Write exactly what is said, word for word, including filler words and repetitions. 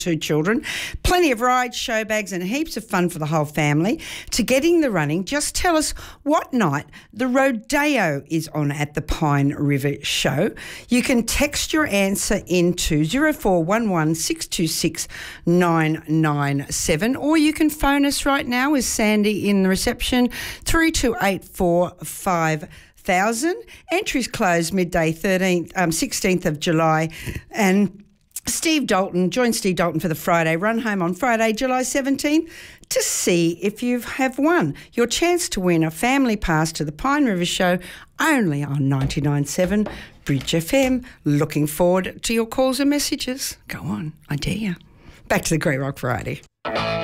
two children, plenty of rides, show bags and heaps of fun for the whole family. To getting the running, just tell us what night the Rodeo is on at the Pine River Show. You can text your answer into zero four one one six two six nine nine seven, or you can phone us right now with Sandy in the reception, three two eight four five thousand. Entries close midday thirteenth, um, sixteenth of July, and Steve Dalton, join Steve Dalton for the Friday run home on Friday, July seventeenth, to see if you have won your chance to win a family pass to the Pine River Show, only on ninety-nine point seven Bridge F M. Looking forward to your calls and messages. Go on, I dare you. Back to the Great Rock Variety.